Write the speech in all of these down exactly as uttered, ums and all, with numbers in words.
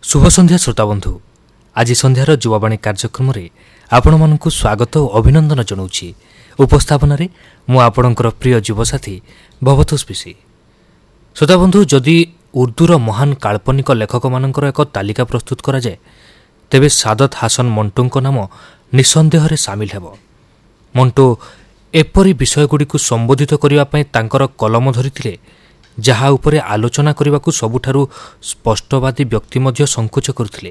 शुभ संध्या श्रोता बंधु आज संध्यार युवावाणी कार्यक्रम में आपण मानक स्वागत और अभिनंदन जनाऊँगी। उपस्थापन में मु आपणकर प्रिय युवसाथी भवतोष पिसी। श्रोता बंधु जदि उर्दूर महान काल्पनिक लेखक मानकर एक तालिका प्रस्तुत करा जाए तेबे सादत हासन मंटो नाम निसंदेह सामिल हेब। मंटो एपरी विषयगुड़ी संबोधित करने तांकर कलम धरी जहा उपरे आलोचना करने को सबुठारु स्पष्टवादी व्यक्ति मध्य संकोच करथिले।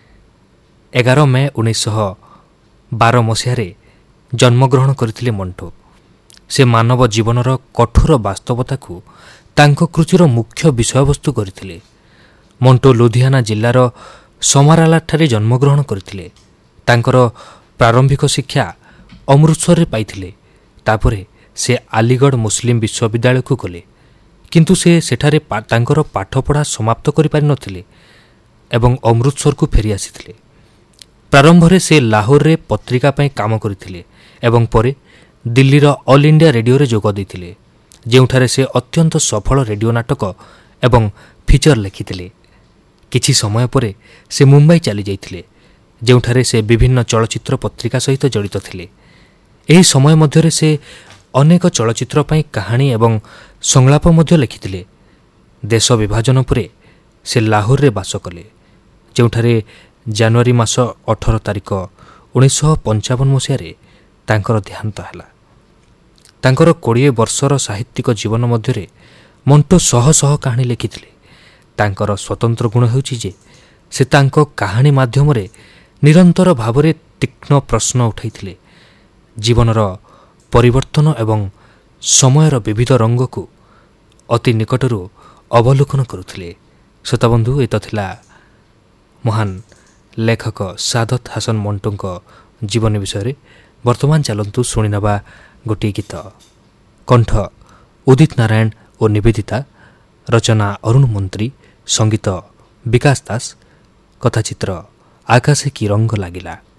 एगार मे उन्नीस बार मसीह जन्मग्रहण करथिले मंटो। से मानव जीवनर कठोर वास्तवता को तांको कृतिर मुख्य विषयवस्तु करथिले। मंटो लुधियाना जिल्लार समाराला ठारे जन्मग्रहण करथिले। तांकर प्रारंभिक शिक्षा अमृतसर रे पाइथिले। तापरे से अलीगढ़ मुस्लिम विश्वविद्यालय को गले, किंतु से सेठारे पा, तांकर पाठपढ़ा समाप्त करि पारि नथिले एवं अमृतसर को फेरी आसिथिले। प्रारंभ रे से लाहौर रे पत्रिका पई काम करिथिले एवं परे दिल्लीर ऑल इंडिया रेडियो रे जोग दैथिले, जेउठारे से अत्यंत सफल रेडियो नाटक एवं फीचर लिखिथिले। किछि समय परे से मुंबई चली जाइथिले, जेउठारे से विभिन्न चलचित्र पत्रिका सहित जड़ित थिले। एही समय मध्यरे से अनेक चलचित्र पई कहानी एवं संलाप मध्य लिखिथिले। देश विभाजन परे से लाहौर रे बास कले, जेउठारे जनवरी मास अठारह तारिख उन्नीस पंचावन मसीह तांकर देहांत हैला। तांकर कोड़े वर्षर साहित्यिक जीवन मध्यरे मंटो शह शह कहानी लिखिथिले। तांकर स्वतंत्र गुण हेउछि जे से तांको कहानी माध्यम रे निरंतर भावरे तीक्ष्ण प्रश्न उठाइथिले। जीवनर परिवर्तन एवं समयर विविध रंग को अति निकटरू अवलोकन करुथिले। श्रोता बंधु एत थिला महान लेखक सादत हासन मंटो जीवन विषय। वर्तमान चलंतु शुणी नवा गोटे गीत। कंठ उदित नारायण और निवेदिता, रचना अरुण मंत्री, संगीत विकास दास, कथाचित्र आकाशे की रंग लागिला।